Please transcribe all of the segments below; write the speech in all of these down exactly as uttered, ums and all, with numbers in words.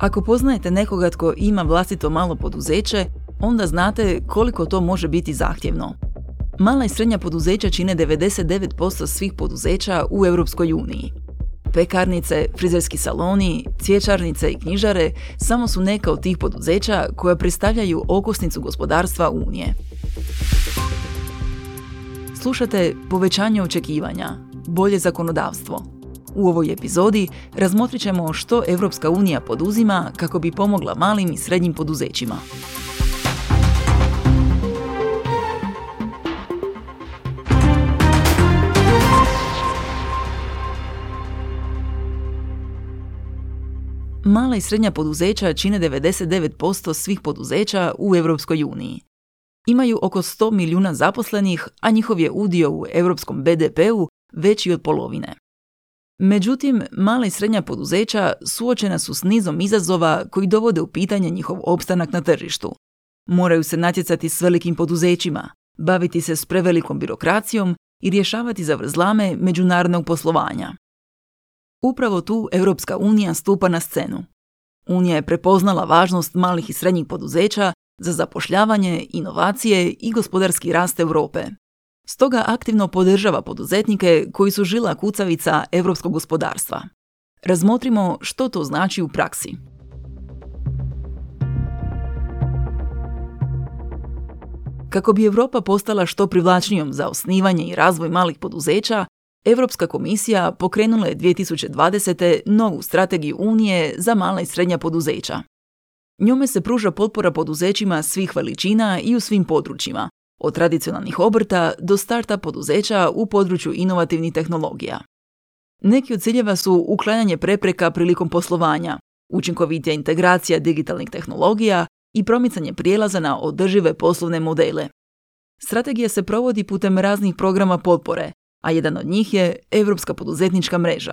Ako poznajete nekoga tko ima vlastito malo poduzeće, onda znate koliko to može biti zahtjevno. Mala i srednja poduzeća čine devedeset devet posto svih poduzeća u Europskoj uniji. Pekarnice, frizerski saloni, cvjećarnice i knjižare samo su neka od tih poduzeća koja predstavljaju okosnicu gospodarstva Unije. Slušate Povećanje očekivanja, bolje zakonodavstvo. U ovoj epizodi razmotrit ćemo što Europska unija poduzima kako bi pomogla malim i srednjim poduzećima. Mala i srednja poduzeća čine devedeset devet posto svih poduzeća u Europskoj uniji. Imaju oko sto milijuna zaposlenih, a njihov je udio u europskom be de peu veći od polovine. Međutim, mala i srednja poduzeća suočena su s nizom izazova koji dovode u pitanje njihov opstanak na tržištu. Moraju se natjecati s velikim poduzećima, baviti se s prevelikom birokracijom i rješavati zavrzlame međunarodnog poslovanja. Upravo tu Europska unija stupa na scenu. Unija je prepoznala važnost malih i srednjih poduzeća za zapošljavanje, inovacije i gospodarski rast Europe. Stoga aktivno podržava poduzetnike koji su žila kucavica europskog gospodarstva. Razmotrimo što to znači u praksi. Kako bi Europa postala što privlačnijom za osnivanje i razvoj malih poduzeća, Europska komisija pokrenula je dvije tisuće dvadesete. novu strategiju Unije za mala i srednja poduzeća. Njome se pruža potpora poduzećima svih veličina i u svim područjima, od tradicionalnih obrta do starta poduzeća u području inovativnih tehnologija. Neki od ciljeva su uklanjanje prepreka prilikom poslovanja, učinkovitija integracija digitalnih tehnologija i promicanje prijelaza na održive poslovne modele. Strategija se provodi putem raznih programa potpore, a jedan od njih je Europska poduzetnička mreža.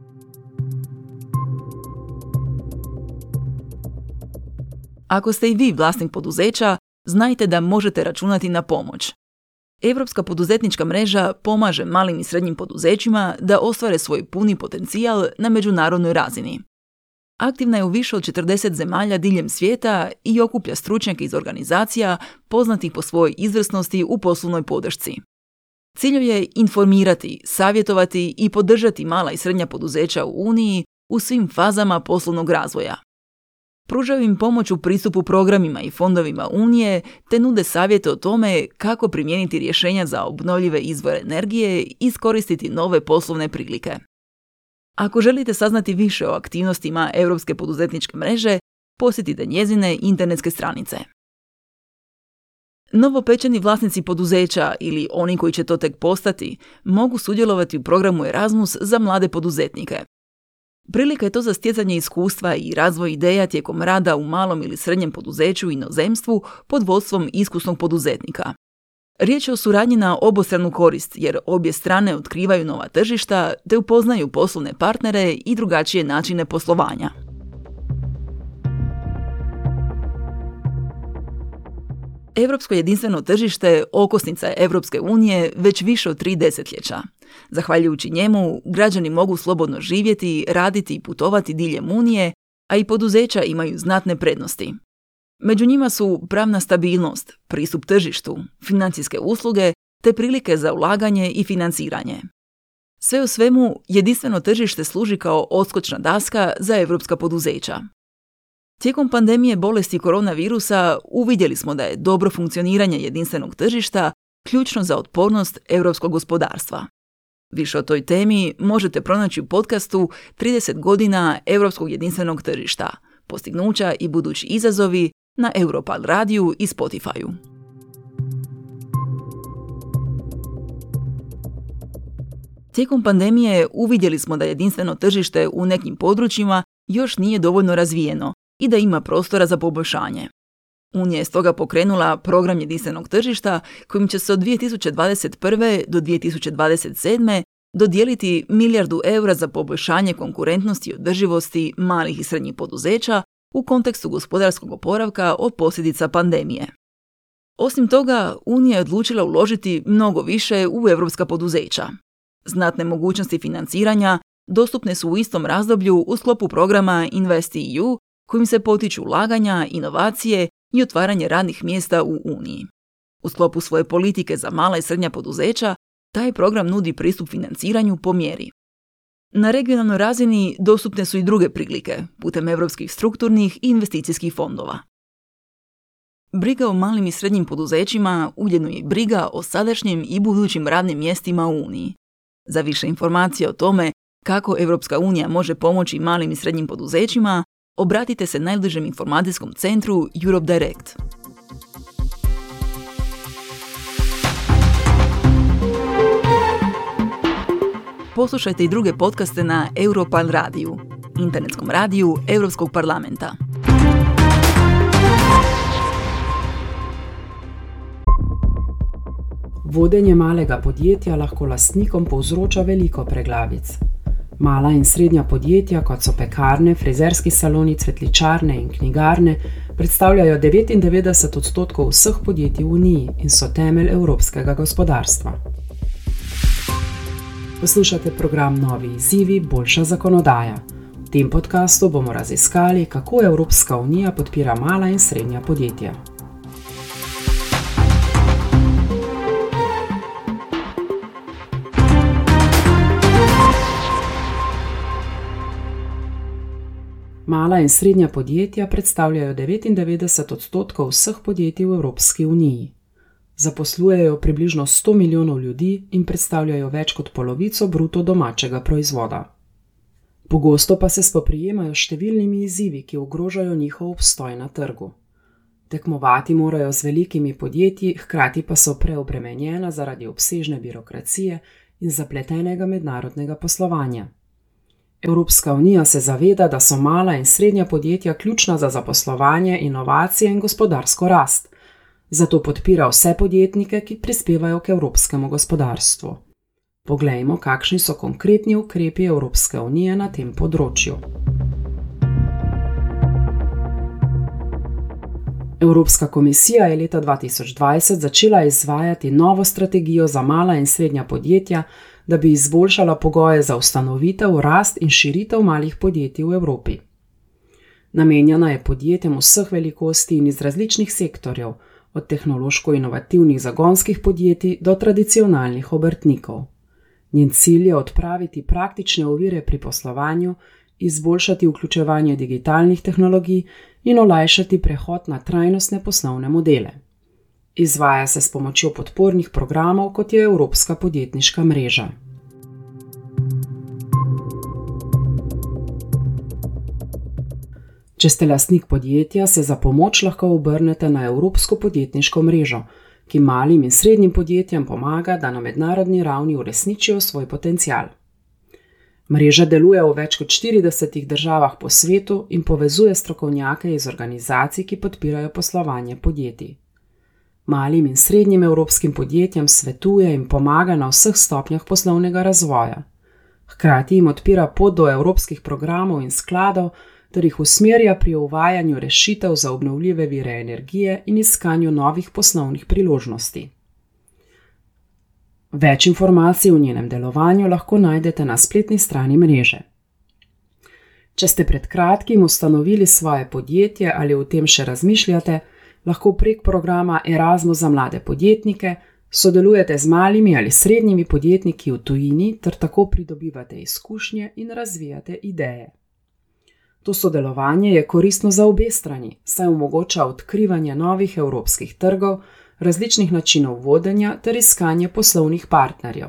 Ako ste i vi vlasnik poduzeća, znajte da možete računati na pomoć. Europska poduzetnička mreža pomaže malim i srednjim poduzećima da ostvare svoj puni potencijal na međunarodnoj razini. Aktivna je u više od četrdeset zemalja diljem svijeta i okuplja stručnjake iz organizacija poznatih po svojoj izvrsnosti u poslovnoj podršci. Cilj je informirati, savjetovati i podržati mala i srednja poduzeća u Uniji u svim fazama poslovnog razvoja. Pružaju im pomoć u pristupu programima i fondovima Unije te nude savjete o tome kako primijeniti rješenja za obnovljive izvore energije i iskoristiti nove poslovne prilike. Ako želite saznati više o aktivnostima Europske poduzetničke mreže, posjetite njezine internetske stranice. Novopečeni vlasnici poduzeća ili oni koji će to tek postati mogu sudjelovati u programu Erasmus za mlade poduzetnike. Prilika je to za stjecanje iskustva i razvoj ideja tijekom rada u malom ili srednjem poduzeću u inozemstvu pod vodstvom iskusnog poduzetnika. Riječ je o suradnji na obostranu korist jer obje strane otkrivaju nova tržišta te upoznaju poslovne partnere i drugačije načine poslovanja. Europsko jedinstveno tržište okosnica je Europske unije već više od tri desetljeća. Zahvaljujući njemu, građani mogu slobodno živjeti, raditi i putovati diljem Unije, a i poduzeća imaju znatne prednosti. Među njima su pravna stabilnost, pristup tržištu, financijske usluge te prilike za ulaganje i financiranje. Sve u svemu, jedinstveno tržište služi kao odskočna daska za europska poduzeća. Tijekom pandemije bolesti koronavirusa uvidjeli smo da je dobro funkcioniranje jedinstvenog tržišta ključno za otpornost europskog gospodarstva. Više o toj temi možete pronaći u podcastu trideset godina europskog jedinstvenog tržišta, postignuća i budući izazovi na Europal radiju i Spotifyu. Tijekom pandemije uvidjeli smo da jedinstveno tržište u nekim područjima još nije dovoljno razvijeno i da ima prostora za poboljšanje. Unija je stoga pokrenula program jedinstvenog tržišta kojim će se od dvije tisuće dvadeset prve. do dvije tisuće dvadeset sedme. dodijeliti milijardu eura za poboljšanje konkurentnosti i održivosti malih i srednjih poduzeća u kontekstu gospodarskog oporavka od posljedica pandemije. Osim toga, Unija je odlučila uložiti mnogo više u europska poduzeća. Znatne mogućnosti financiranja dostupne su u istom razdoblju u sklopu programa InvestEU kojim se potiču ulaganja, inovacije i otvaranje radnih mjesta u Uniji. U sklopu svoje politike za mala i srednja poduzeća, taj program nudi pristup financiranju po mjeri. Na regionalnoj razini dostupne su i druge prilike, putem europskih strukturnih i investicijskih fondova. Briga o malim i srednjim poduzećima ujedno je briga o sadašnjim i budućim radnim mjestima u Uniji. Za više informacija o tome kako Europska unija može pomoći malim i srednjim poduzećima, obratite se najbližem informacijskom centru Europe Direct. Poslušajte i druge podcaste na Europarl radiju, internetskom radiju Europskog parlamenta. Vodenje malega podjetja lahko lastnikom povzroča veliko preglavic. Mala in srednja podjetja, kot so pekarne, frizerski saloni, cvetličarne in knjigarne, predstavljajo devetindevetdeset odstotkov vseh podjetij v Uniji in so temelj evropskega gospodarstva. Poslušate program Novi izzivi, boljša zakonodaja. V tem podkastu bomo raziskali, kako Evropska unija podpira mala in srednja podjetja. Mala in srednja podjetja predstavljajo devetindevetdeset odstotkov vseh podjetij v Evropski uniji. Zaposlujejo približno sto milijonov ljudi in predstavljajo več kot polovico bruto domačega proizvoda. Pogosto pa se spoprijemajo s številnimi izzivi, ki ogrožajo njihov obstoj na trgu. Tekmovati morajo z velikimi podjetji, hkrati pa so preobremenjena zaradi obsežne birokracije in zapletenega mednarodnega poslovanja. Evropska unija se zaveda, da so mala in srednja podjetja ključna za zaposlovanje, inovacije in gospodarsko rast. Zato podpira vse podjetnike, ki prispevajo k evropskemu gospodarstvu. Poglejmo, kakšni so konkretni ukrepi Evropske unije na tem področju. Evropska komisija je leta dva tisoč dvajset začela izvajati novo strategijo za mala in srednja podjetja, da bi izboljšala pogoje za ustanovitev, rast in širitev malih podjetij v Evropi. Namenjena je podjetjem vseh velikosti in iz različnih sektorjev, od tehnološko-inovativnih zagonskih podjetij do tradicionalnih obrtnikov. Njen cilj je odpraviti praktične ovire pri poslovanju, izboljšati vključevanje digitalnih tehnologij in olajšati prehod na trajnostne poslovne modele. Izvaja se s pomočjo podpornih programov, kot je Evropska podjetniška mreža. Če ste lastnik podjetja, se za pomoč lahko obrnete na Evropsko podjetniško mrežo, ki malim in srednjim podjetjem pomaga, da na mednarodni ravni uresničijo svoj potencial. Mreža deluje v več kot štiridesetih državah po svetu in povezuje strokovnjake iz organizacij, ki podpirajo poslovanje podjetij. Malim in srednjim evropskim podjetjem svetuje in pomaga na vseh stopnjah poslovnega razvoja. Hkrati jim odpira pot do evropskih programov in skladov, ter jih usmerja pri uvajanju rešitev za obnovljive vire energije in iskanju novih poslovnih priložnosti. Več informacij o njenem delovanju lahko najdete na spletni strani mreže. Če ste pred kratkim ustanovili svoje podjetje ali o tem še razmišljate, lahko prek programa Erasmus za mlade podjetnike sodelujete z malimi ali srednjimi podjetniki v tujini ter tako pridobivate izkušnje in razvijate ideje. To sodelovanje je koristno za obe strani, saj omogoča odkrivanje novih evropskih trgov, različnih načinov vodenja ter iskanje poslovnih partnerjev.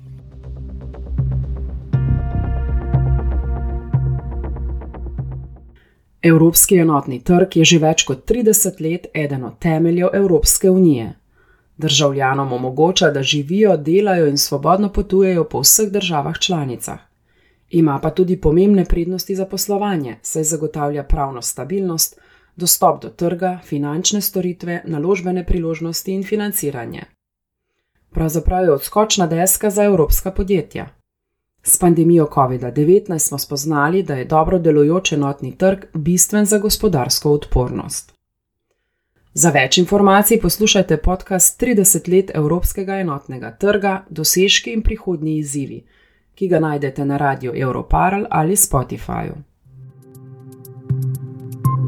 Evropski enotni trg je že več kot trideset let eden od temeljev Evropske unije. Državljanom omogoča, da živijo, delajo in svobodno potujejo po vseh državah članicah. Ima pa tudi pomembne prednosti za poslovanje, saj zagotavlja pravno stabilnost, dostop do trga, finančne storitve, naložbene priložnosti in financiranje. Pravzaprav je odskočna deska za evropska podjetja. S pandemijo covid devetnajst smo spoznali, da je dobro delujoč enotni trg bistven za gospodarsko odpornost. Za več informacij poslušajte podcast trideset let Evropskega enotnega trga, dosežki in prihodnji izzivi, ki ga najdete na radiju Europarl ali Spotifyju.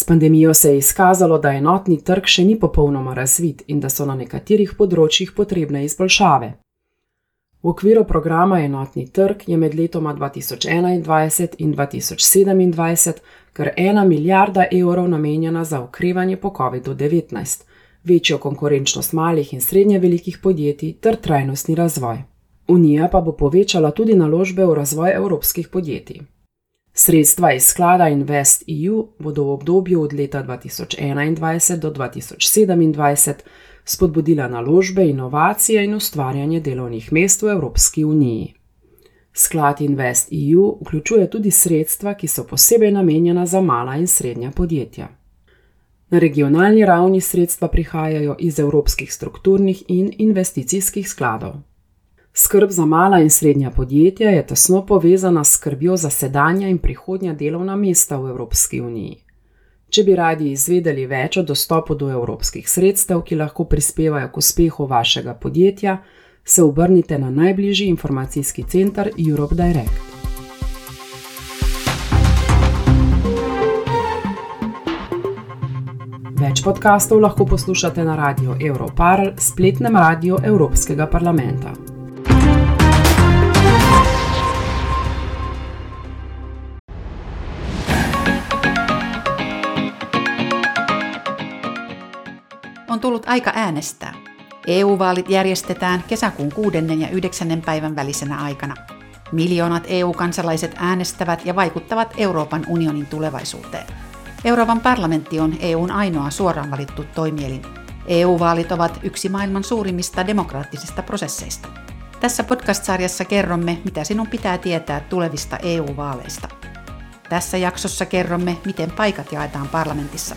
pandemijo se je izkazalo, da enotni trg še ni popolnoma razvit in da so na nekaterih področjih potrebne izboljšave. V okviru programa Enotni trg je med letoma dva tisoč enaindvajset in dva tisoč sedemindvajset kar ena milijarda evrov namenjena za okrevanje po kovidu devetnajst, večjo konkurenčnost malih in srednje velikih podjetij ter trajnostni razvoj. Unija pa bo povečala tudi naložbe v razvoj evropskih podjetij. Sredstva iz sklada InvestEU bodo v obdobju od leta dva tisoč enaindvajset do dva tisoč sedemindvajset spodbudila naložbe, inovacije in ustvarjanje delovnih mest v Evropski uniji. Sklad InvestEU vključuje tudi sredstva, ki so posebej namenjena za mala in srednja podjetja. Na regionalni ravni sredstva prihajajo iz evropskih strukturnih in investicijskih skladov. Skrb za mala in srednja podjetja je tesno povezana s skrbjo za sedanja in prihodnja delovna mesta v Evropski uniji. Če bi radi izvedeli več o dostopu do evropskih sredstev, ki lahko prispevajo k uspehu vašega podjetja, se obrnite na najbližji informacijski center Europe Direct. Več podkastov lahko poslušate na radiu Europarl, spletnem radiju Evropskega parlamenta. On tullut aika äänestää. E U-vaalit järjestetään kesäkuun kuudennen ja yhdeksännen päivän välisenä aikana. Miljoonat E U-kansalaiset äänestävät ja vaikuttavat Euroopan unionin tulevaisuuteen. Euroopan parlamentti on E U:n ainoa suoraan valittu toimielin. E U-vaalit ovat yksi maailman suurimmista demokraattisista prosesseista. Tässä podcast-sarjassa kerromme, mitä sinun pitää tietää tulevista E U-vaaleista. Tässä jaksossa kerromme, miten paikat jaetaan parlamentissa.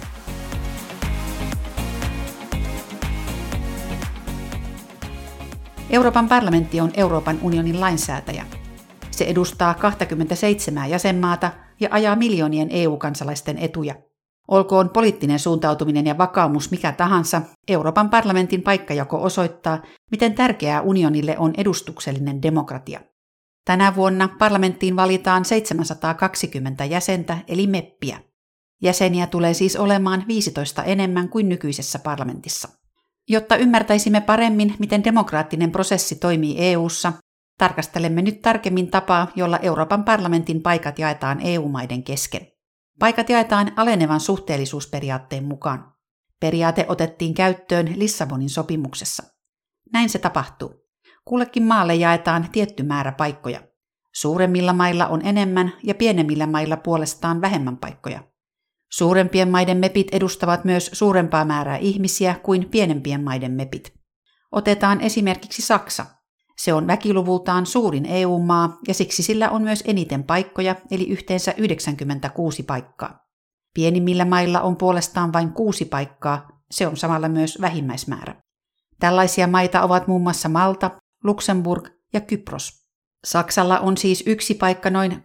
Euroopan parlamentti on Euroopan unionin lainsäätäjä. Se edustaa kaksikymmentäseitsemän jäsenmaata ja ajaa miljoonien E U-kansalaisten etuja. Olkoon poliittinen suuntautuminen ja vakaumus mikä tahansa, Euroopan parlamentin paikkajako osoittaa, miten tärkeää unionille on edustuksellinen demokratia. Tänä vuonna parlamenttiin valitaan seitsemänsataakaksikymmentä jäsentä eli meppiä. Jäseniä tulee siis olemaan viisitoista enemmän kuin nykyisessä parlamentissa. Jotta ymmärtäisimme paremmin, miten demokraattinen prosessi toimii E U:ssa, tarkastelemme nyt tarkemmin tapaa, jolla Euroopan parlamentin paikat jaetaan E U-maiden kesken. Paikat jaetaan alenevan suhteellisuusperiaatteen mukaan. Periaate otettiin käyttöön Lissabonin sopimuksessa. Näin se tapahtuu. Kullekin maalle jaetaan tietty määrä paikkoja. Suuremmilla mailla on enemmän ja pienemmillä mailla puolestaan vähemmän paikkoja. Suurempien maiden mepit edustavat myös suurempaa määrää ihmisiä kuin pienempien maiden mepit. Otetaan esimerkiksi Saksa. Se on väkiluvultaan suurin E U-maa ja siksi sillä on myös eniten paikkoja, eli yhteensä yhdeksänkymmentäkuusi paikkaa. Pienimmillä mailla on puolestaan vain kuusi paikkaa, se on samalla myös vähimmäismäärä. Tällaisia maita ovat muun muassa Malta, Luxemburg ja Kypros. Saksalla on siis yksi paikka noin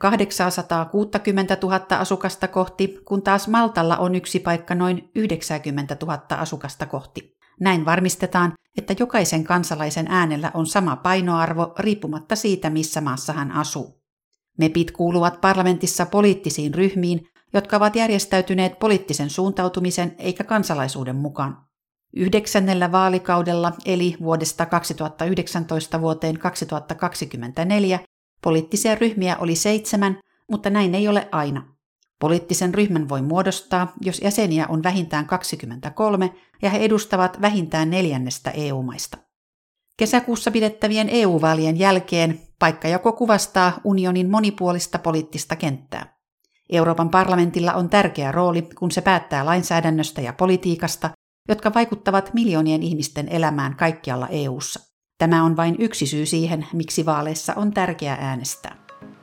kahdeksansataakuusikymmentätuhatta asukasta kohti, kun taas Maltalla on yksi paikka noin yhdeksänkymmentätuhatta asukasta kohti. Näin varmistetaan, että jokaisen kansalaisen äänellä on sama painoarvo riippumatta siitä, missä maassa hän asuu. Mepit kuuluvat parlamentissa poliittisiin ryhmiin, jotka ovat järjestäytyneet poliittisen suuntautumisen eikä kansalaisuuden mukaan. Yhdeksännellä vaalikaudella eli vuodesta kaksituhattayhdeksäntoista vuoteen kaksituhattakaksikymmentäneljä poliittisia ryhmiä oli seitsemän, mutta näin ei ole aina. Poliittisen ryhmän voi muodostaa, jos jäseniä on vähintään kaksikymmentäkolme ja he edustavat vähintään neljännestä E U-maista. Kesäkuussa pidettävien E U-vaalien jälkeen paikkajako kuvastaa unionin monipuolista poliittista kenttää. Euroopan parlamentilla on tärkeä rooli, kun se päättää lainsäädännöstä ja politiikasta, jotka vaikuttavat miljoonien ihmisten elämään kaikkialla E U:ssa. Tämä on vain yksi syy siihen, miksi vaaleissa on tärkeää äänestää.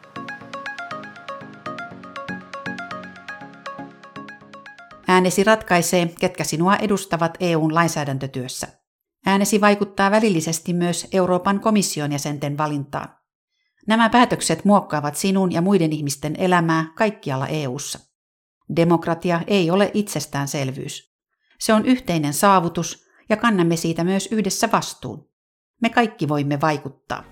Äänesi ratkaisee, ketkä sinua edustavat E U:n lainsäädäntötyössä. Äänesi vaikuttaa välillisesti myös Euroopan komission jäsenten valintaan. Nämä päätökset muokkaavat sinun ja muiden ihmisten elämää kaikkialla E U:ssa. Demokratia ei ole itsestäänselvyys. Se on yhteinen saavutus ja kannamme siitä myös yhdessä vastuun. Me kaikki voimme vaikuttaa.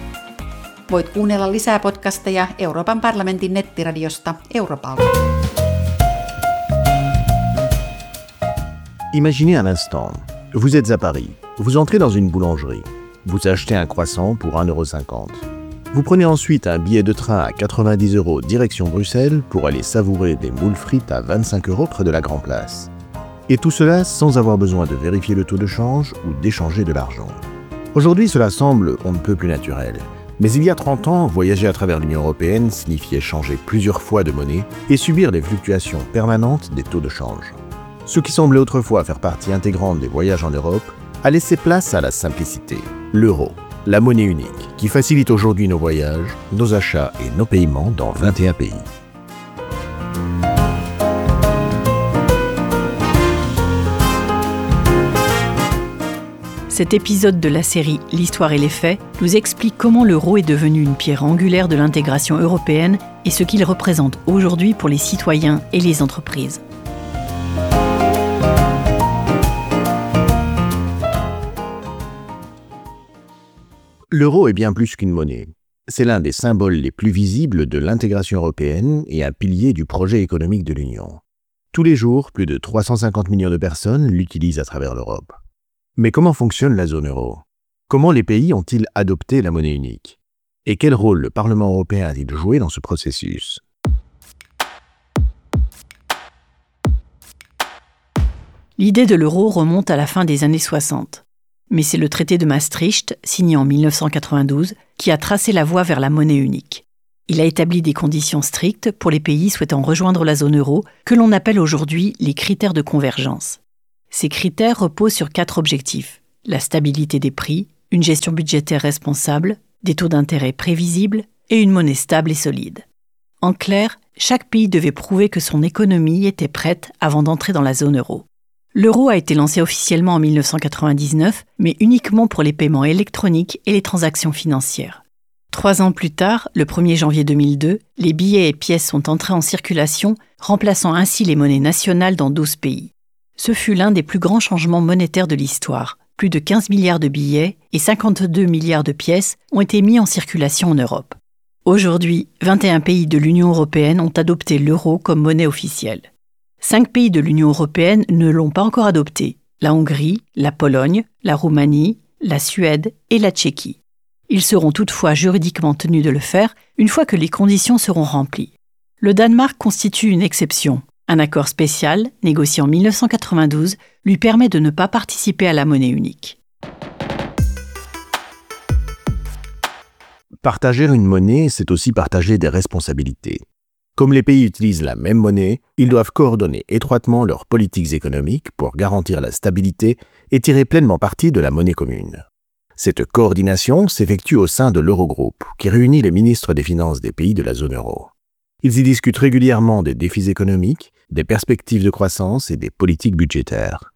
Voit kuunnella lisää podcasteja Euroopan parlamentin nettiradiosta Europalta. Imaginez un instant, vous êtes à Paris, vous entrez dans une boulangerie, vous achetez un croissant pour un euro cinquante. Vous prenez ensuite un billet de train à quatre-vingt-dix euros direction Bruxelles pour aller savourer des moules frites à vingt-cinq euros près de la Grand Place. Et tout cela sans avoir besoin de vérifier le taux de change ou d'échanger de l'argent. Aujourd'hui, cela semble on ne peut plus naturel. Mais il y a trente ans, voyager à travers l'Union européenne signifiait changer plusieurs fois de monnaie et subir les fluctuations permanentes des taux de change. Ce qui semblait autrefois faire partie intégrante des voyages en Europe a laissé place à la simplicité, l'euro, la monnaie unique, qui facilite aujourd'hui nos voyages, nos achats et nos paiements dans vingt et un pays. Cet épisode de la série L'Histoire et les faits nous explique comment l'euro est devenu une pierre angulaire de l'intégration européenne et ce qu'il représente aujourd'hui pour les citoyens et les entreprises. L'euro est bien plus qu'une monnaie. C'est l'un des symboles les plus visibles de l'intégration européenne et un pilier du projet économique de l'Union. Tous les jours, plus de trois cent cinquante millions de personnes l'utilisent à travers l'Europe. Mais comment fonctionne la zone euro? Comment les pays ont-ils adopté la monnaie unique? Et quel rôle le Parlement européen a-t-il joué dans ce processus? L'idée de l'euro remonte à la fin des années soixante. Mais c'est le traité de Maastricht, signé en mille neuf cent quatre-vingt-douze, qui a tracé la voie vers la monnaie unique. Il a établi des conditions strictes pour les pays souhaitant rejoindre la zone euro, que l'on appelle aujourd'hui les critères de convergence. Ces critères reposent sur quatre objectifs: la stabilité des prix, une gestion budgétaire responsable, des taux d'intérêt prévisibles et une monnaie stable et solide. En clair, chaque pays devait prouver que son économie était prête avant d'entrer dans la zone euro. L'euro a été lancé officiellement en mille neuf cent quatre-vingt-dix-neuf, mais uniquement pour les paiements électroniques et les transactions financières. Trois ans plus tard, le premier janvier deux mille deux, les billets et pièces sont entrés en circulation, remplaçant ainsi les monnaies nationales dans douze pays. Ce fut l'un des plus grands changements monétaires de l'histoire. Plus de quinze milliards de billets et cinquante-deux milliards de pièces ont été mis en circulation en Europe. Aujourd'hui, vingt et un pays de l'Union européenne ont adopté l'euro comme monnaie officielle. Cinq pays de l'Union européenne ne l'ont pas encore adopté: la Hongrie, la Pologne, la Roumanie, la Suède et la Tchéquie. Ils seront toutefois juridiquement tenus de le faire une fois que les conditions seront remplies. Le Danemark constitue une exception. Un accord spécial, négocié en mille neuf cent quatre-vingt-douze, lui permet de ne pas participer à la monnaie unique. Partager une monnaie, c'est aussi partager des responsabilités. Comme les pays utilisent la même monnaie, ils doivent coordonner étroitement leurs politiques économiques pour garantir la stabilité et tirer pleinement parti de la monnaie commune. Cette coordination s'effectue au sein de l'Eurogroupe, qui réunit les ministres des Finances des pays de la zone euro. Ils y discutent régulièrement des défis économiques, des perspectives de croissance et des politiques budgétaires.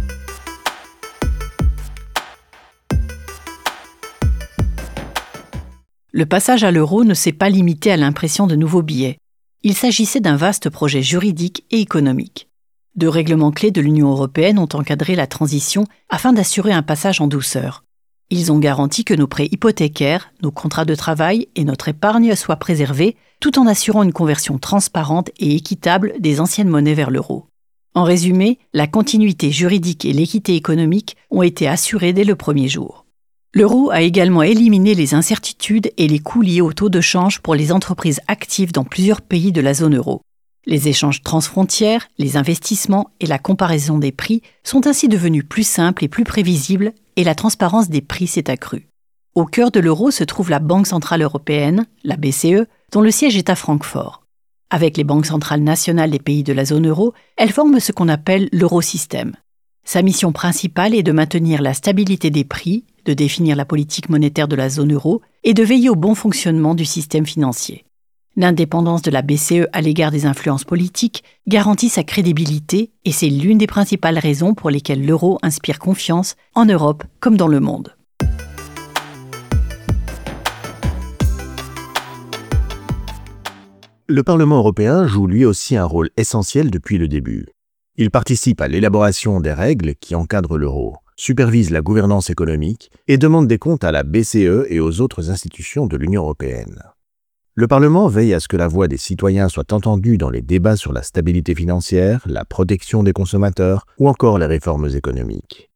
Le passage à l'euro ne s'est pas limité à l'impression de nouveaux billets. Il s'agissait d'un vaste projet juridique et économique. Deux règlements clés de l'Union européenne ont encadré la transition afin d'assurer un passage en douceur. Ils ont garanti que nos prêts hypothécaires, nos contrats de travail et notre épargne soient préservés, tout en assurant une conversion transparente et équitable des anciennes monnaies vers l'euro. En résumé, la continuité juridique et l'équité économique ont été assurées dès le premier jour. L'euro a également éliminé les incertitudes et les coûts liés au taux de change pour les entreprises actives dans plusieurs pays de la zone euro. Les échanges transfrontières, les investissements et la comparaison des prix sont ainsi devenus plus simples et plus prévisibles, et la transparence des prix s'est accrue. Au cœur de l'euro se trouve la Banque centrale européenne, la B C E, dont le siège est à Francfort. Avec les banques centrales nationales des pays de la zone euro, elle forme ce qu'on appelle l'eurosystème. Sa mission principale est de maintenir la stabilité des prix, de définir la politique monétaire de la zone euro et de veiller au bon fonctionnement du système financier. L'indépendance de la B C E à l'égard des influences politiques garantit sa crédibilité et c'est l'une des principales raisons pour lesquelles l'euro inspire confiance en Europe comme dans le monde. Le Parlement européen joue lui aussi un rôle essentiel depuis le début. Il participe à l'élaboration des règles qui encadrent l'euro, supervise la gouvernance économique et demande des comptes à la B C E et aux autres institutions de l'Union européenne. Le Parlement veille à ce que la voix des citoyens soit entendue dans les débats sur la stabilité financière, la protection des consommateurs ou encore les réformes économiques.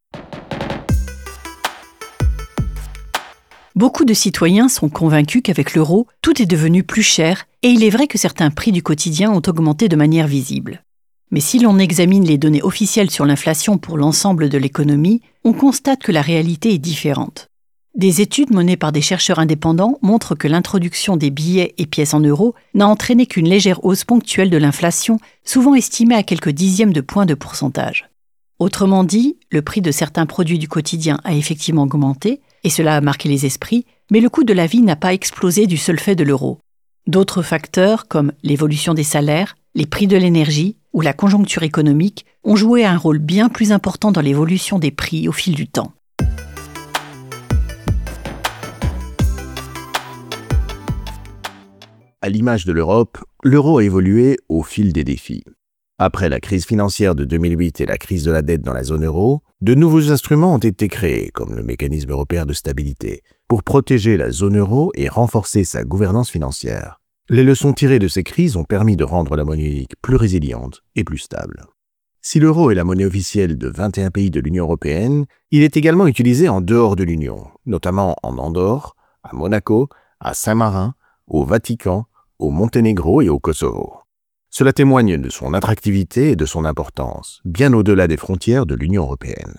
Beaucoup de citoyens sont convaincus qu'avec l'euro, tout est devenu plus cher et il est vrai que certains prix du quotidien ont augmenté de manière visible. Mais si l'on examine les données officielles sur l'inflation pour l'ensemble de l'économie, on constate que la réalité est différente. Des études menées par des chercheurs indépendants montrent que l'introduction des billets et pièces en euros n'a entraîné qu'une légère hausse ponctuelle de l'inflation, souvent estimée à quelques dixièmes de points de pourcentage. Autrement dit, le prix de certains produits du quotidien a effectivement augmenté, et cela a marqué les esprits, mais le coût de la vie n'a pas explosé du seul fait de l'euro. D'autres facteurs, comme l'évolution des salaires, les prix de l'énergie ou la conjoncture économique, ont joué un rôle bien plus important dans l'évolution des prix au fil du temps. À l'image de l'Europe, l'euro a évolué au fil des défis. Après la crise financière de deux mille huit et la crise de la dette dans la zone euro, de nouveaux instruments ont été créés, comme le mécanisme européen de stabilité, pour protéger la zone euro et renforcer sa gouvernance financière. Les leçons tirées de ces crises ont permis de rendre la monnaie unique plus résiliente et plus stable. Si l'euro est la monnaie officielle de vingt et un pays de l'Union européenne, il est également utilisé en dehors de l'Union, notamment en Andorre, à Monaco, à Saint-Marin, au Vatican, au Monténégro et au Kosovo. Cela témoigne de son attractivité et de son importance, bien au-delà des frontières de l'Union européenne.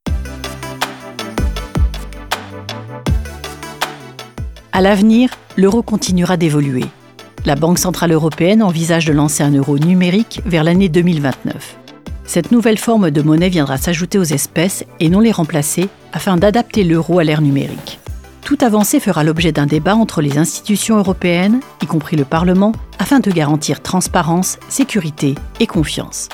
À l'avenir, l'euro continuera d'évoluer. La Banque centrale européenne envisage de lancer un euro numérique vers l'année deux mille vingt-neuf. Cette nouvelle forme de monnaie viendra s'ajouter aux espèces et non les remplacer afin d'adapter l'euro à l'ère numérique. Toute avancée fera l'objet d'un débat entre les institutions européennes, y compris le Parlement, afin de garantir transparence, sécurité et confiance.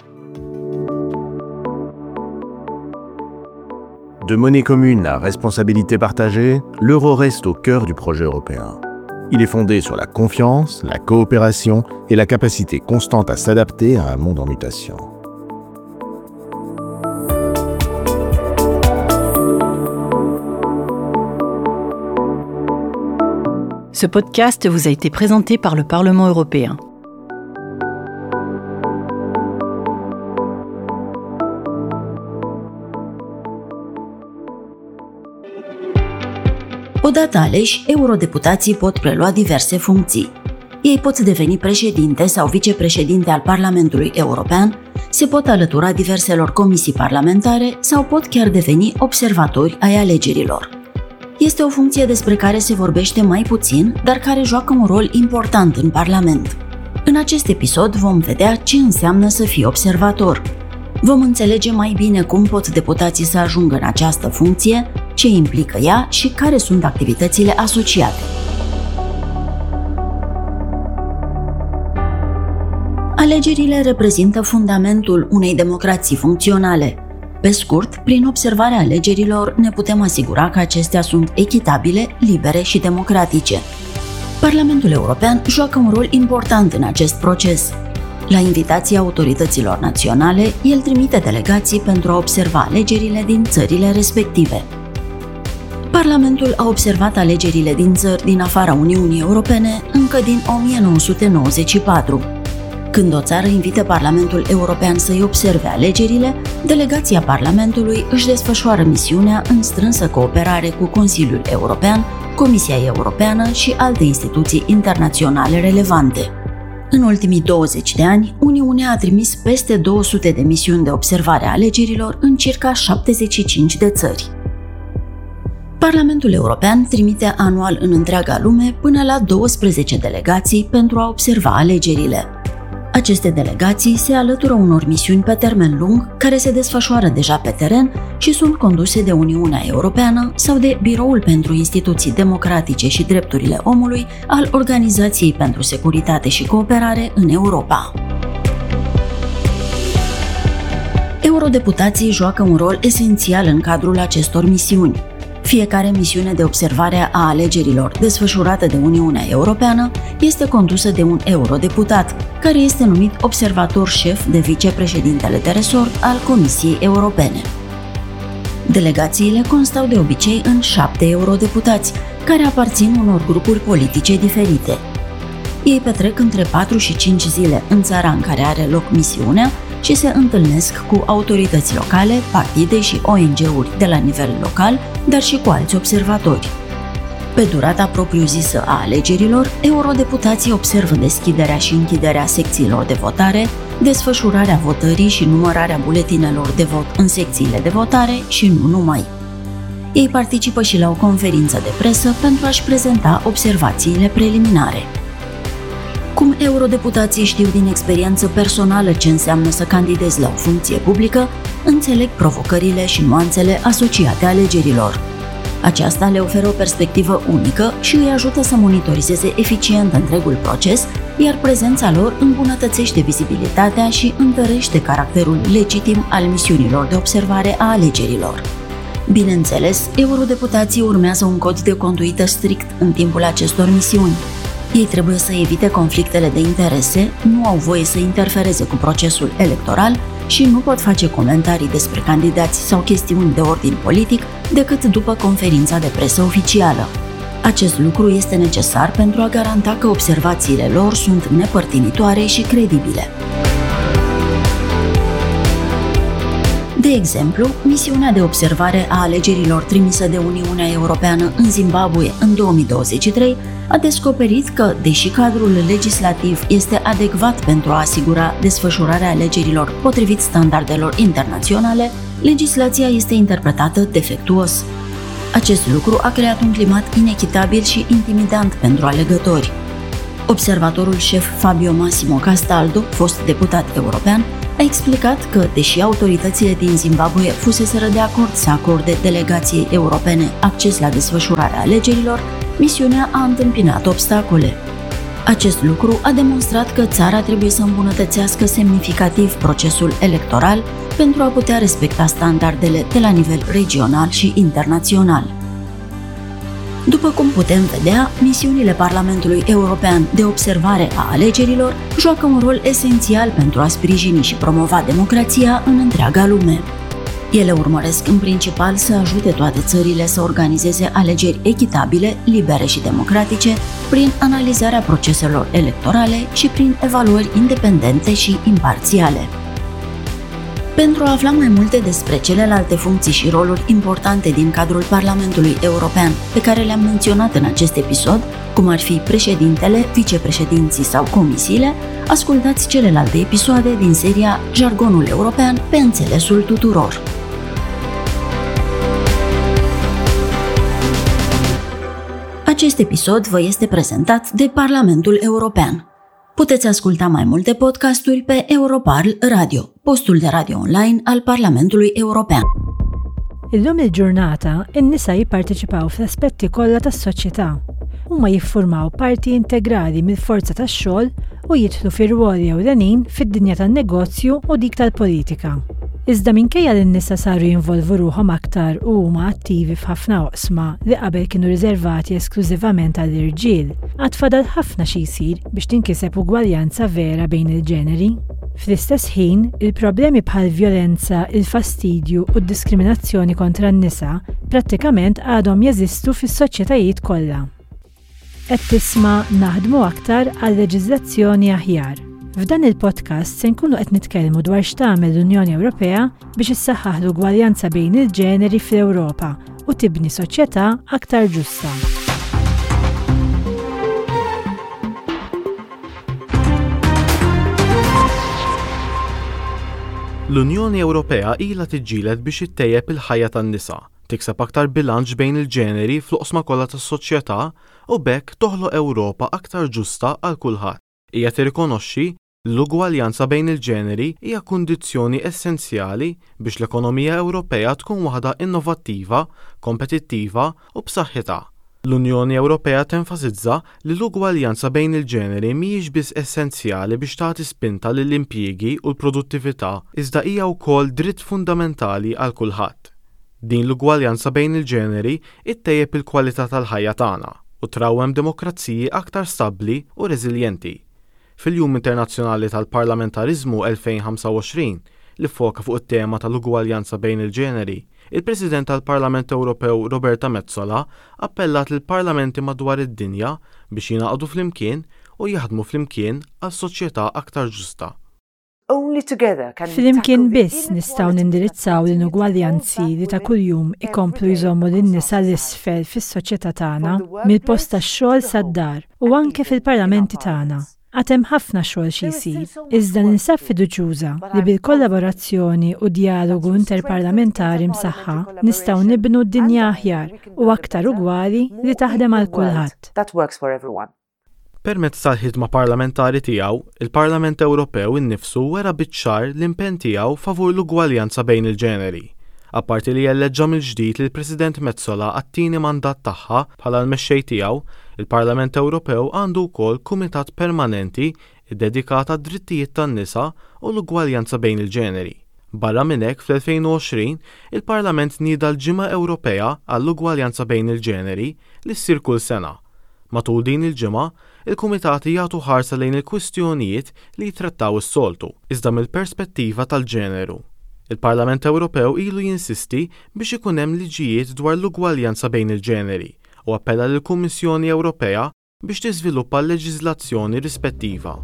De monnaie commune à responsabilité partagée, l'euro reste au cœur du projet européen. Il est fondé sur la confiance, la coopération et la capacité constante à s'adapter à un monde en mutation. Ce podcast vous a été présenté par le Parlement européen. Odată aleși, eurodeputații pot prelua diverse funcții. Ei pot deveni președinte sau vicepreședinte al Parlamentului European, se pot alătura diverselor comisii parlamentare sau pot chiar deveni observatori ai alegerilor. Este o funcție despre care se vorbește mai puțin, dar care joacă un rol important în Parlament. În acest episod vom vedea ce înseamnă să fii observator. Vom înțelege mai bine cum pot deputații să ajungă în această funcție, ce implică ea și care sunt activitățile asociate. Alegerile reprezintă fundamentul unei democrații funcționale. Pe scurt, prin observarea alegerilor ne putem asigura că acestea sunt echitabile, libere și democratice. Parlamentul European joacă un rol important în acest proces. La invitația autorităților naționale, el trimite delegații pentru a observa alegerile din țările respective. Parlamentul a observat alegerile din țări din afara Uniunii Europene încă din o mie nouă sute nouăzeci și patru. Când o țară invită Parlamentul European să-i observe alegerile, delegația Parlamentului își desfășoară misiunea în strânsă cooperare cu Consiliul European, Comisia Europeană și alte instituții internaționale relevante. În ultimii douăzeci de ani, Uniunea a trimis peste două sute de misiuni de observare a alegerilor în circa șaptezeci și cinci de țări. Parlamentul European trimite anual în întreaga lume până la douăsprezece delegații pentru a observa alegerile. Aceste delegații se alătură unor misiuni pe termen lung care se desfășoară deja pe teren și sunt conduse de Uniunea Europeană sau de Biroul pentru Instituții Democratice și Drepturile Omului al Organizației pentru Securitate și Cooperare în Europa. Eurodeputații joacă un rol esențial în cadrul acestor misiuni. Fiecare misiune de observare a alegerilor desfășurată de Uniunea Europeană este condusă de un eurodeputat, care este numit observator șef de vicepreședintele de resort al Comisiei Europene. Delegațiile constau de obicei în șapte eurodeputați, care aparțin unor grupuri politice diferite. Ei petrec între patru și cinci zile în țara în care are loc misiunea și se întâlnesc cu autorități locale, partide și O N G-uri de la nivel local, dar și cu alți observatori. Pe durata propriu-zisă a alegerilor, eurodeputații observă deschiderea și închiderea secțiilor de votare, desfășurarea votării și numărarea buletinelor de vot în secțiile de votare și nu numai. Ei participă și la o conferință de presă pentru a-și prezenta observațiile preliminare. Cum eurodeputații știu din experiență personală ce înseamnă să candidezi la o funcție publică, înțeleg provocările și nuanțele asociate alegerilor. Aceasta le oferă o perspectivă unică și îi ajută să monitorizeze eficient întregul proces, iar prezența lor îmbunătățește vizibilitatea și întărește caracterul legitim al misiunilor de observare a alegerilor. Bineînțeles, eurodeputații urmează un cod de conduită strict în timpul acestor misiuni. Ei trebuie să evite conflictele de interese, nu au voie să interfereze cu procesul electoral și nu pot face comentarii despre candidați sau chestiuni de ordin politic decât după conferința de presă oficială. Acest lucru este necesar pentru a garanta că observațiile lor sunt nepărtinitoare și credibile. De exemplu, misiunea de observare a alegerilor trimisă de Uniunea Europeană în Zimbabwe în două mii douăzeci și trei a descoperit că, deși cadrul legislativ este adecvat pentru a asigura desfășurarea alegerilor potrivit standardelor internaționale, legislația este interpretată defectuos. Acest lucru a creat un climat inechitabil și intimidant pentru alegători. Observatorul șef Fabio Massimo Castaldo, fost deputat european, a explicat că, deși autoritățile din Zimbabwe fuseseră de acord să acorde delegației europene acces la desfășurarea alegerilor, misiunea a întâmpinat obstacole. Acest lucru a demonstrat că țara trebuie să îmbunătățească semnificativ procesul electoral pentru a putea respecta standardele de la nivel regional și internațional. După cum putem vedea, misiunile Parlamentului European de observare a alegerilor joacă un rol esențial pentru a sprijini și promova democrația în întreaga lume. Ele urmăresc în principal să ajute toate țările să organizeze alegeri echitabile, libere și democratice, prin analizarea proceselor electorale și prin evaluări independente și imparțiale. Pentru a afla mai multe despre celelalte funcții și roluri importante din cadrul Parlamentului European pe care le-am menționat în acest episod, cum ar fi președintele, vicepreședinții sau comisiile, ascultați celelalte episoade din seria Jargonul European pe înțelesul tuturor. Acest episod vă este prezentat de Parlamentul European. Puteți asculta mai multe podcasturi pe Europarl Radio, postul de radio online al Parlamentului European. Illum il-ġurnata, in-nisa jipparteċipaw fl-aspetti kollha tas-soċjetà. Huma jiffurmaw parti integrali mill-forza tax-xogħol u jidħlu fir-rwoli ewlenin fid-dinja tan-negozju u dik tal-politika. Iżda minkejja li n-nisa saru jinvolvu ruħhom aktar u huma attivi f'ħafna oqsma li qabel kienu riservati esklużivament għall-irġiel, għad fadal ħafna xi jsir biex tinkiseb ugwaljanza vera bejn il-ġeneri. Fl-istess ħin, il-problemi bħal vjolenza, il-fastidju u d-diskriminazzjoni kontra n-nisa prattikament għadhom jeżistu fis-soċjetajiet kollha. Qed tisma' naħdmu aktar għal leġiżlazzjoni aħjar. F'dan il-podcast se nkunu qed nitkellmu dwar x'tagħmel l-Unjoni Ewropea biex issaħħaħ l-ugwaljanza bejn il-ġeneri fl-Ewropa u tibni soċjetà aktar ġusta. L-Unjoni Ewropea ilha tiġġieled biex ittejjeb il-ħajja tan-nisa, tikseb aktar bilanċ bejn il-ġeneri fl-oqsma kollha tas-soċjetà u bekk toħloq Ewropa aktar ġusta għal kulħadd. Hija tirrikonoxxi l-ugwaljanza bejn il-ġeneri hija kundizzjoni essenzjali biex l-ekonomija Ewropea tkun waħda innovattiva, kompetittiva u b'saħħitha. L-Unjoni Ewropea tenfasizza li l-ugwaljanza bejn il-ġeneri mhijiex biss essenzjali biex tagħti spinta lill-impjiegi u l-produttività, iżda hija wkoll dritt fundamentali għal kulħadd. Din l-ugwaljanza bejn il-ġeneri ittejjeb il-kwalità tal-ħajja tagħna u trawwem demokrazziji aktar stabbli u reżiljenti. Fil-Jum Internazzjonali tal-Parlamentarizmu elfejn u ħamsa u għoxrin li foka fuq it-tema tal-ugwaljanza bejn il-ġeneri, il-President tal-Parlament Ewropew Roberta Metsola appellat lill parlamenti madwar id-dinja biex jingħaqdu flimkien u jaħdmu flimkien għal soċjetà aktar ġusta. Flimkien biss nistgħu nindirizzaw l-inugwaljanzi li ta' kuljum ikomplu jżommu lin-nisa l-isfel fis-soċjetà tagħna mill-post tax-xogħol sad-dar u anke fil-parlamenti tagħna. Għatem ħafna xogħol xi jsir, iżda ninsab fiduċjuża li bil-kollaborazzjoni u dijalogu interparlamentari msaħħa nistgħu nibnu d-dinja aħjar u aktar ugwali li taħdem għal kulħadd. Permezz tal-ħidma parlamentari tiegħu, il-Parlament Ewropew innifsu wera biċ-ċar l-impenn tiegħu favur l-ugwaljanza bejn il-ġeneri. Apparti li jelleġġa mill-ġdid lill President Metsola għat-tieni mandat tagħha bħala l-mexxej tiegħu, il-Parlament Ewropew għandu wkoll kumitat permanenti ddedikat għad-drittijiet tan-nisa u l-ugwaljanza bejn il-ġeneri. Barra minn hekk fl-elfejn u għoxrin, il-Parlament nieda l-Ġimgħa Ewropea għall-ugwaljanza bejn il-ġeneri li ssir kull sena. Matul din il-ġimgħa, il-kumitati jagħtu ħarsa lejn il-kwistjonijiet li jitrattaw is-soltu, iżda mill-perspettiva tal-ġeneru. Il-Parlament Ewropew ilu jinsisti biex ikun hemm liġijiet dwar l-ugwaljanza bejn il-ġeneri u appella lill-Kummissjoni Ewropea biex tiżviluppa l-leġiżlazzjoni rispettiva.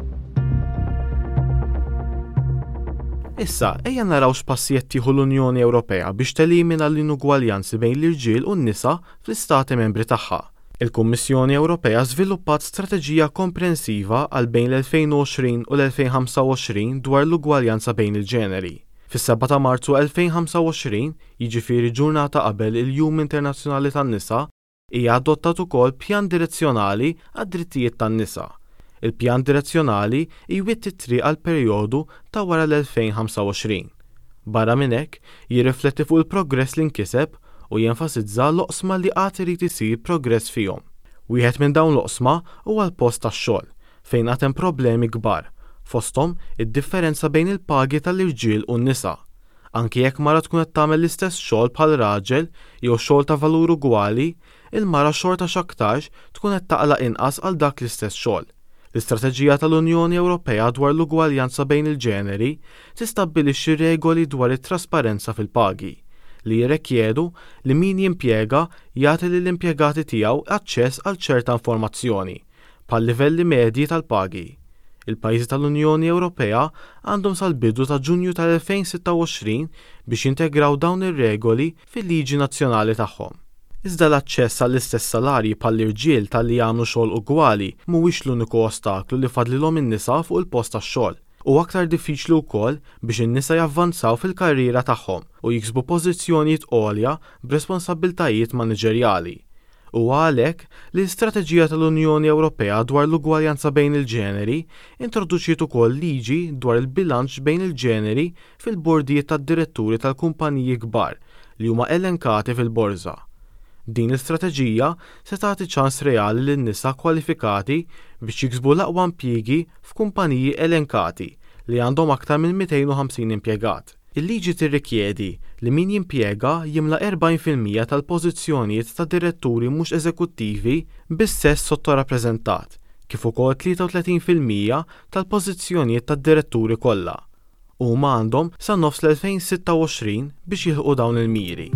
Issa, ejja naraw x'passijiet tieħu l-Unjoni Ewropea biex telimina l-inugwaljanzi bejn l-irġiel u n-nisa fl-istati membri tagħha. Il-Kummissjoni Ewropea żviluppat strateġija komprensiva għal bejn l-elfejn u għoxrin u l-elfejn u ħamsa u għoxrin dwar l-ugwaljanza bejn il-ġeneri. Fis-seba' ta' Marzu elfejn u ħamsa u għoxrin, jiġifieri ġurnata qabel il-Jum Internazzjonali tan-Nisa, hija adottat ukoll pjan direzzjonali għad-drittijiet tan-nisa. Il-pjan direzzjonali jwitt it-triq għal perjodu ta' wara l-elfejn u ħamsa u għoxrin. Barra minn hekk, jirrifletti fuq il-progress li nkiseb u jenfasizza l-oqsma li qatt irid isir progress fihom. Wieħed minn dawn l-oqsma huwa l-post tax-xogħol, fejn għad hemm problemi kbar, fosthom id-differenza bejn il-pagi tal-irġiel u n-nisa. Anki jekk mara tkun qed tagħmel l-istess xogħol bħal raġel jew xogħol ta' valur ugwali, il-mara xorta x'aktarx tkun qed taqlaq inqas għal dak l-istess xogħol. L-istrateġija tal-Unjoni Ewropea dwar l-ugwaljanza bejn il-ġeneri tistabbilixxi regoli dwar it-trasparenza fil-pagi li jirrikjedu li min jimpjega jagħti lill-impjegati tiegħu aċċess għal ċerta informazzjoni bħal livelli medji tal-pagi. Il-pajjiżi tal-Unjoni Ewropea għandhom sal-bidu ta' Ġunju tal-elfejn u sitta u għoxrin biex jintegraw dawn ir-regoli fil-liġi nazzjonali tagħhom. Iżda l-aċċess għall-istess salarji bħall-irġiel tal-li jagħmlu xogħol ugwali mhuwiex l-uniku ostaklu li fadlilhom in-nisa fuq il-post tax-xogħol u aktar diffiċli wkoll biex in-nisa javvanzaw fil-karriera tagħhom u jiksbu pożizzjonijiet għolja b'responsabbiltajiet maniġerjali. U għalhekk li l-istrateġija tal-Unjoni Ewropea dwar l-ugwaljanza bejn il-ġeneri introduċiet ukoll liġi dwar il-bilanċ bejn il-ġeneri fil-bordijiet tad-diretturi tal-kumpaniji kbar li huma elenkati fil-borża. Din l-istrateġija se tagħti ċans reali lin-nisa kwalifikati biex jiksbu l-aqwa impjiegi f'kumpaniji elenkati li għandhom aktar minn mitejn u ħamsin impjegat. Il-liġi tirrikjedi li min jimpjega jimla erbgħin fil-mija tal-pożizzjonijiet ta' diretturi mhux eżekuttivi bis-sess sottorappreżentat, kif ukoll tlieta u tletin fil-mija tal-pożizzjonijiet tad-diretturi kollha. Huma għandhom sa nofs l-elfejn u sitta u għoxrin biex jilħqu dawn il-miri.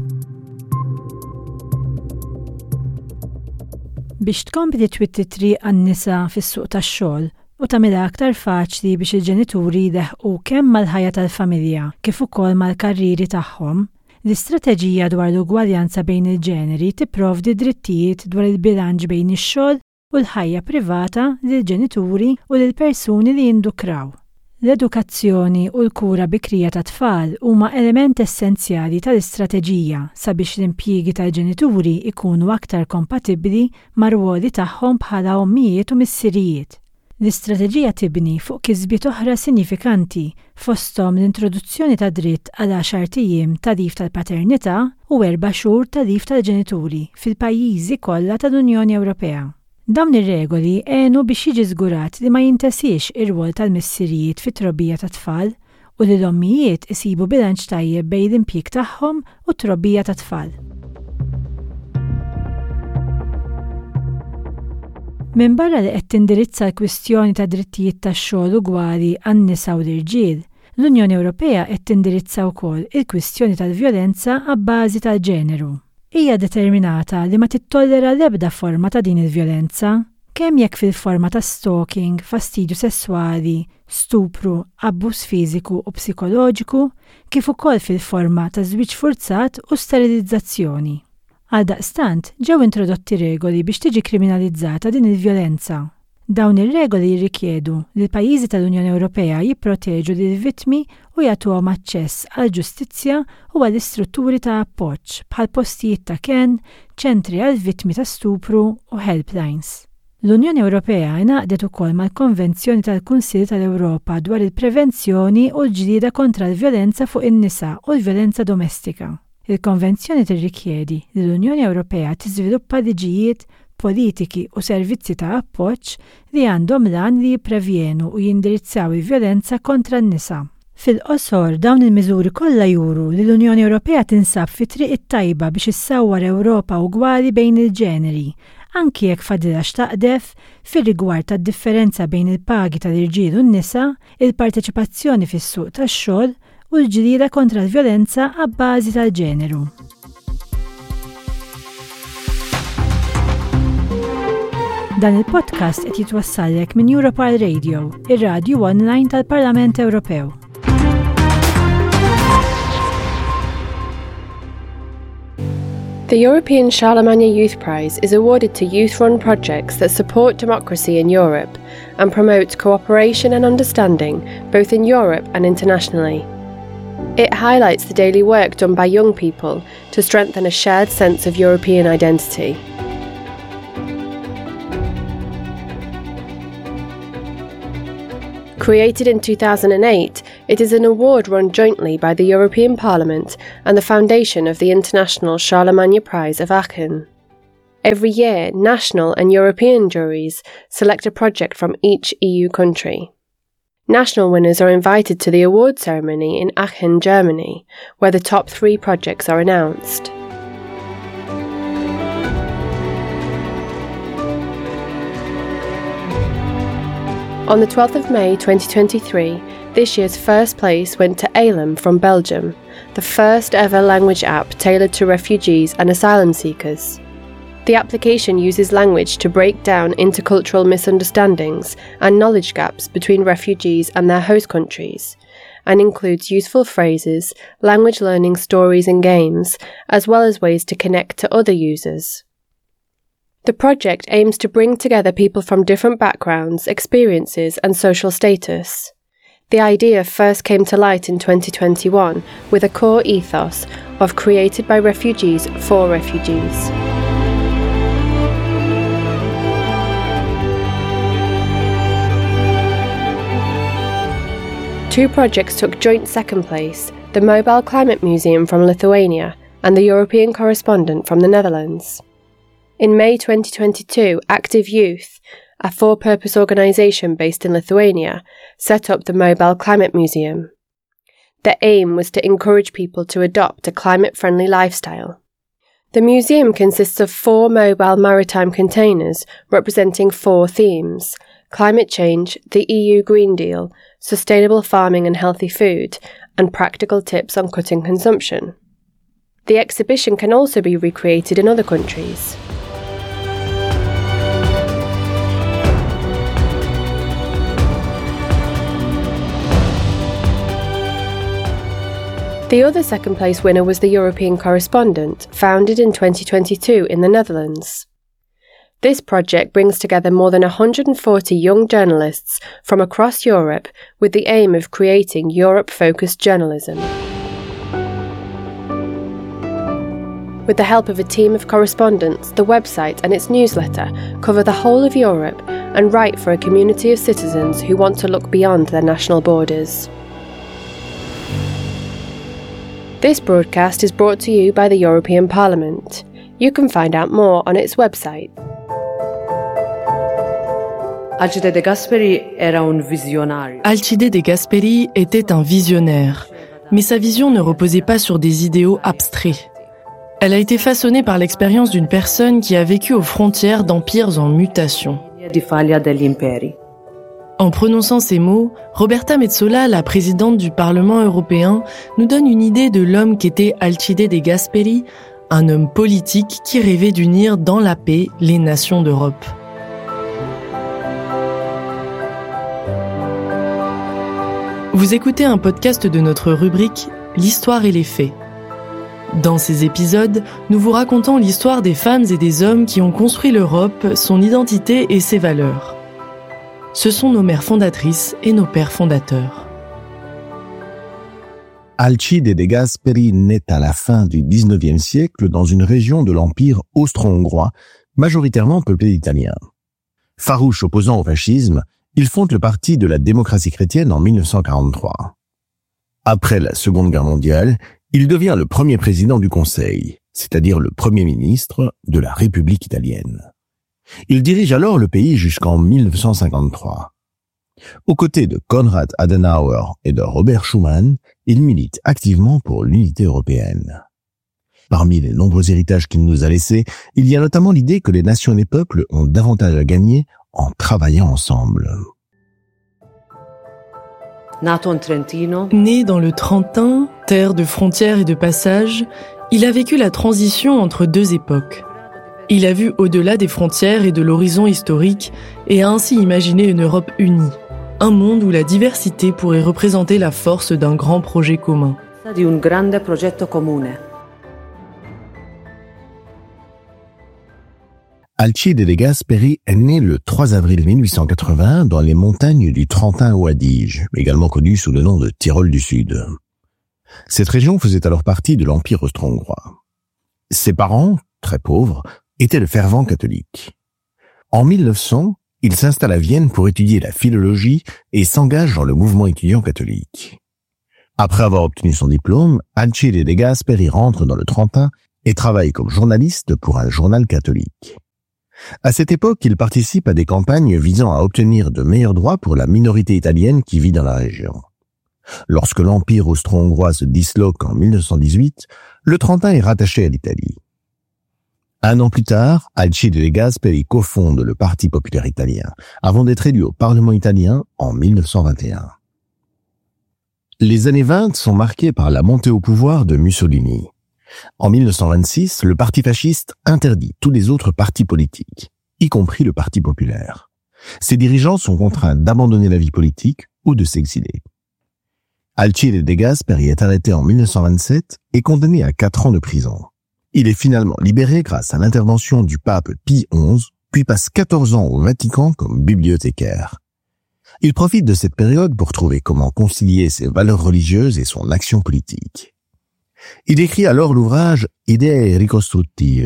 Biex tkompli twitti triq għan-nisa fis-suq tax-xogħol u tagħmilha aktar faċli biex il-ġenituri jdeħqu kemm mal-ħajja tal-familja kif ukoll mal-karriri tagħhom, l-istrateġija dwar l-ugwaljanza bejn il-ġeneri tipprovdi drittijiet dwar il-bilanċ bejn ix-xogħol u l-ħajja privata lill-ġenituri u lill-persuni li jindukraw. L-edukazzjoni u l-kura bikrija ta' tfal huma element essenzjali tal-istrateġija sabiex l-impjiegi tal-ġenituri ikunu aktar kompatibbli mar-ruoli tagħhom bħala ommijiet u missirijiet. L-istrateġija tibni fuq kisbiet oħra sinifikanti fosthom l-introduzzjoni ta' dritt għal għaxar tiem ta' lif tal-paternità u erba' xhur ta' lif tal-ġenituri fil-pajjiżi kollha tal-Unjoni Ewropea. Dawn ir-regoli għenu biex jiġi żgurat li ma jintesiex ir-rwol tal-missirijiet fit-trobbija ta' tfal u li l-ommijiet isibu bilanċ tajjeb bejn l-impjieg tagħhom u t-trobbija ta' tfal. Minn barra li qed tindirizza l-kwistjoni ta' drittijiet tax-xogħol ugwali għan-nisa u l-irġiel, l-Unjoni Ewropea qed tindirizza wkoll il-kwistjoni tal-vjolenza għabbażi tal-ġeneru. Hija determinata li ma tittollera l-ebda forma ta' din il-vjolenza, kemm jekk fil-forma ta' stalking, fastidju sesswali, stupru, abbuż fiżiku u psikoloġiku, kif ukoll fil-forma ta' żwieġ forzat u sterilizzazzjoni. Għaldaqstant, ġew introdotti regoli biex tiġi kriminalizzata din il-vjolenza. Dawn ir-regoli jirrikjedu li l-pajjiżi tal-Unjoni Ewropea jipproteġu lill-vittmi u jagħtuhom aċċess għal ġustizzja u għall istrutturi ta' appoġġ bħal postijiet ta' ken, ċentri għal vittmi ta' stupru u helplines. L-Unjoni Ewropea ingħaqdet ukoll mal-Konvenzjoni tal-Kunsill tal-Ewropa dwar il-prevenzjoni u l-ġlieda kontra l-vjolenza fuq in-nisa u l-vjolenza domestika. Il-Konvenzjoni tirrikjedi li l-Unjoni Ewropea tiżviluppa liġijiet, politiki u servizzi ta' appoġġ li għandhom lan li jipprevjenu u jindirizzaw il-vjolenza kontra n-nisa. Fil-qosor, dawn il-miżuri kollha juru li l-Unjoni Ewropea tinsab fi triq it-tajba biex issawwar Ewropa ugwali bejn il-ġeneri, anki jekk fadilha x'taqdef fir-rigward tad-differenza bejn il-pagi tal-irġiel u n-nisa, il-parteċipazzjoni fis-suq tax-xogħol u l-ġlieda kontra l-vjolenza għabbażi tal-ġeneru. Dan il-podcast qed jitwassallek minn Europal Radio, ir-radju online tal-Parlament Ewropew. The European Charlemagne Youth Prize is awarded to youth-run projects that support democracy in Europe and promote cooperation and understanding both in Europe and internationally. It highlights the daily work done by young people to strengthen a shared sense of European identity. Created in two thousand eight, it is an award run jointly by the European Parliament and the foundation of the International Charlemagne Prize of Aachen. Every year, national and European juries select a project from each E U country. National winners are invited to the award ceremony in Aachen, Germany, where the top three projects are announced. On the twelfth of May twenty twenty-three, this year's first place went to Alem from Belgium, the first ever language app tailored to refugees and asylum seekers. The application uses language to break down intercultural misunderstandings and knowledge gaps between refugees and their host countries, and includes useful phrases, language learning stories and games, as well as ways to connect to other users. The project aims to bring together people from different backgrounds, experiences, and social status. The idea first came to light in twenty twenty-one with a core ethos of created by refugees for refugees. Two projects took joint second place, the Mobile Climate Museum from Lithuania and the European Correspondent from the Netherlands. In May twenty twenty-two, Active Youth, a for-purpose organisation based in Lithuania, set up the Mobile Climate Museum. The aim was to encourage people to adopt a climate-friendly lifestyle. The museum consists of four mobile maritime containers representing four themes: climate change, the E U Green Deal, sustainable farming and healthy food, and practical tips on cutting consumption. The exhibition can also be recreated in other countries. The other second-place winner was the European Correspondent, founded in twenty twenty-two in the Netherlands. This project brings together more than one hundred forty young journalists from across Europe with the aim of creating Europe-focused journalism. With the help of a team of correspondents, the website and its newsletter cover the whole of Europe and write for a community of citizens who want to look beyond their national borders. This broadcast is brought to you by the European Parliament. You can find out more on its website. Alcide De Gasperi era un visionnario. Alcide De Gasperi était un visionnaire, mais sa vision ne reposait pas sur des idéaux abstraits. Elle a été façonnée par l'expérience d'une personne qui a vécu aux frontières d'empires en mutation. En prononçant ces mots, Roberta Metsola, la présidente du Parlement européen, nous donne une idée de l'homme qu'était Alcide De Gasperi, un homme politique qui rêvait d'unir dans la paix les nations d'Europe. Vous écoutez un podcast de notre rubrique L'histoire et les faits. Dans ces épisodes, nous vous racontons l'histoire des femmes et des hommes qui ont construit l'Europe, son identité et ses valeurs. Ce sont nos mères fondatrices et nos pères fondateurs. Alcide de Gasperi naît à la fin du dix-neuvième siècle dans une région de l'Empire austro-hongrois, majoritairement peuplée d'Italiens. Farouche opposant au fascisme, il fonde le Parti de la démocratie chrétienne en mille neuf cent quarante-trois. Après la Seconde Guerre mondiale, il devient le premier président du Conseil, c'est-à-dire le premier ministre de la République italienne. Il dirige alors le pays jusqu'en mille neuf cent cinquante-trois. Aux côtés de Konrad Adenauer et de Robert Schuman, il milite activement pour l'unité européenne. Parmi les nombreux héritages qu'il nous a laissés, il y a notamment l'idée que les nations et les peuples ont davantage à gagner en travaillant ensemble. Né dans le Trentin, terre de frontières et de passage, il a vécu la transition entre deux époques. Il a vu au-delà des frontières et de l'horizon historique et a ainsi imaginé une Europe unie, un monde où la diversité pourrait représenter la force d'un grand projet commun. Alcide de Gasperi est né le trois avril mille huit cent quatre-vingts dans les montagnes du Trentin au Adige, également connues sous le nom de Tyrol du Sud. Cette région faisait alors partie de l'Empire austro-hongrois. Ses parents, très pauvres, étaient de fervents catholiques. En mille neuf cents, il s'installe à Vienne pour étudier la philologie et s'engage dans le mouvement étudiant catholique. Après avoir obtenu son diplôme, Alcide de Gasperi rentre dans le Trentin et travaille comme journaliste pour un journal catholique. À cette époque, il participe à des campagnes visant à obtenir de meilleurs droits pour la minorité italienne qui vit dans la région. Lorsque l'Empire austro-hongrois se disloque en mille neuf cent dix-huit, le Trentin est rattaché à l'Italie. Un an plus tard, Alcide de Gasperi cofonde le Parti populaire italien, avant d'être élu au Parlement italien en mille neuf cent vingt et un. Les années vingt sont marquées par la montée au pouvoir de Mussolini. En mille neuf cent vingt-six, le parti fasciste interdit tous les autres partis politiques, y compris le Parti populaire. Ses dirigeants sont contraints d'abandonner la vie politique ou de s'exiler. Alcide de Gasperi est arrêté en mille neuf cent vingt-sept et condamné à quatre ans de prison. Il est finalement libéré grâce à l'intervention du pape Pie onze, puis passe quatorze ans au Vatican comme bibliothécaire. Il profite de cette période pour trouver comment concilier ses valeurs religieuses et son action politique. Il écrit alors l'ouvrage « Idee ricostruttive »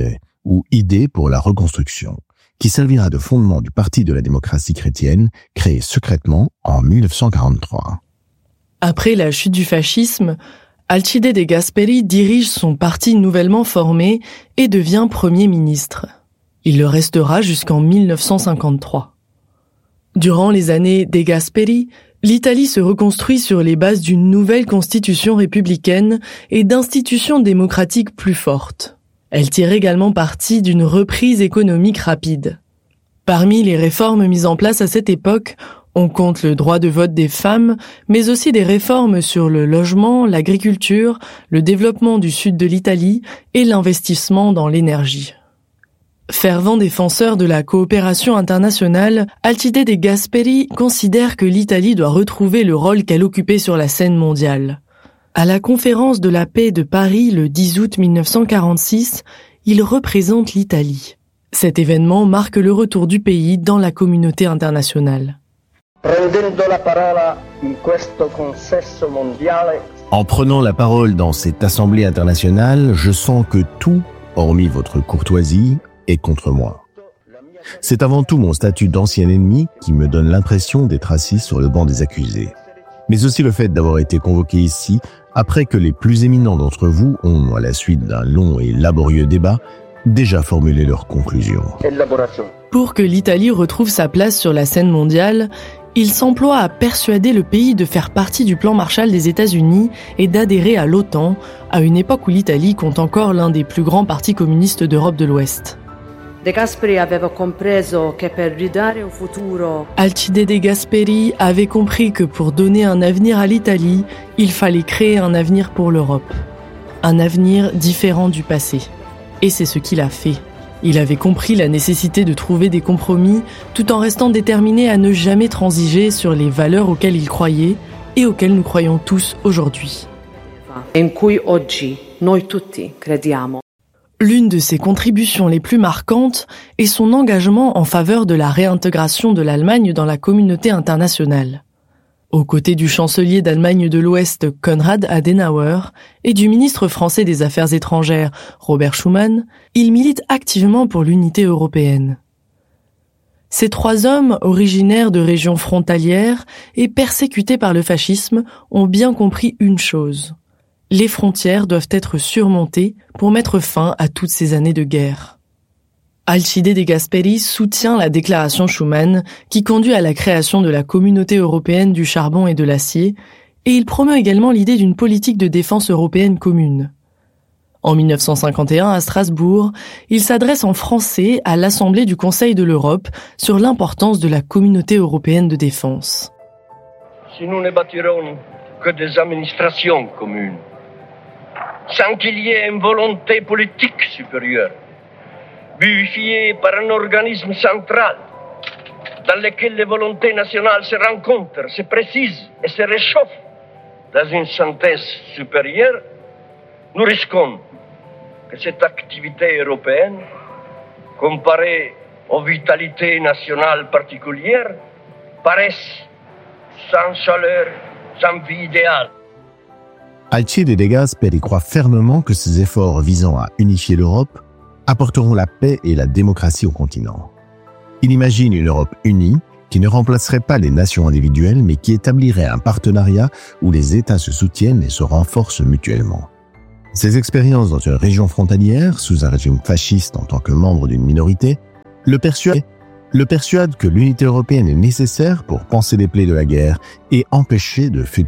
ou « Idées pour la reconstruction », qui servira de fondement du Parti de la démocratie chrétienne, créé secrètement en mille neuf cent quarante-trois. Après la chute du fascisme, Alcide de Gasperi dirige son parti nouvellement formé et devient Premier ministre. Il le restera jusqu'en mille neuf cent cinquante-trois. Durant les années de Gasperi, l'Italie se reconstruit sur les bases d'une nouvelle constitution républicaine et d'institutions démocratiques plus fortes. Elle tire également parti d'une reprise économique rapide. Parmi les réformes mises en place à cette époque, on compte le droit de vote des femmes, mais aussi des réformes sur le logement, l'agriculture, le développement du sud de l'Italie et l'investissement dans l'énergie. Fervent défenseur de la coopération internationale, Alcide de Gasperi considère que l'Italie doit retrouver le rôle qu'elle occupait sur la scène mondiale. À la conférence de la paix de Paris le dix août mille neuf cent quarante-six, il représente l'Italie. Cet événement marque le retour du pays dans la communauté internationale. En prenant la parole dans cette assemblée internationale, je sens que tout, hormis votre courtoisie, est contre moi. C'est avant tout mon statut d'ancien ennemi qui me donne l'impression d'être assis sur le banc des accusés. Mais aussi le fait d'avoir été convoqué ici après que les plus éminents d'entre vous ont, à la suite d'un long et laborieux débat, déjà formulé leurs conclusions. Pour que l'Italie retrouve sa place sur la scène mondiale, il s'emploie à persuader le pays de faire partie du plan Marshall des États-Unis et d'adhérer à l'OTAN, à une époque où l'Italie compte encore l'un des plus grands partis communistes d'Europe de l'Ouest. Alcide de Gasperi avait compris que pour donner un avenir à l'Italie, il fallait créer un avenir pour l'Europe. Un avenir différent du passé. Et c'est ce qu'il a fait. Il avait compris la nécessité de trouver des compromis tout en restant déterminé à ne jamais transiger sur les valeurs auxquelles il croyait et auquel nous croyons tous aujourd'hui. in cui oggi noi tutti crediamo. L'une de ses contributions les plus marquantes est son engagement en faveur de la réintégration de l'Allemagne dans la communauté internationale. Aux côtés du chancelier d'Allemagne de l'Ouest Konrad Adenauer et du ministre français des Affaires étrangères Robert Schuman, il milite activement pour l'unité européenne. Ces trois hommes, originaires de régions frontalières et persécutés par le fascisme, ont bien compris une chose. Les frontières doivent être surmontées pour mettre fin à toutes ces années de guerre. Alcide De Gasperi soutient la déclaration Schuman qui conduit à la création de la Communauté européenne du charbon et de l'acier, et il promeut également l'idée d'une politique de défense européenne commune. En mille neuf cent cinquante et un, à Strasbourg, il s'adresse en français à l'Assemblée du Conseil de l'Europe sur l'importance de la Communauté européenne de défense. Si nous ne bâtirons que des administrations communes, sans qu'il y ait une volonté politique supérieure, vivifiée par un organisme central, dans lequel les volontés nationales se rencontrent, se précisent et se réchauffent dans une synthèse supérieure, nous risquons que cette activité européenne, comparée aux vitalités nationales particulières, paraisse sans chaleur, sans vie idéale. Alcide De Gasperi croit fermement que ces efforts visant à unifier l'Europe apporteront la paix et la démocratie au continent. Il imagine une Europe unie qui ne remplacerait pas les nations individuelles mais qui établirait un partenariat où les États se soutiennent et se renforcent mutuellement. Ses expériences dans une région frontalière, sous un régime fasciste en tant que membre d'une minorité, le persuadent, le persuadent que l'unité européenne est nécessaire pour panser les plaies de la guerre et empêcher de futures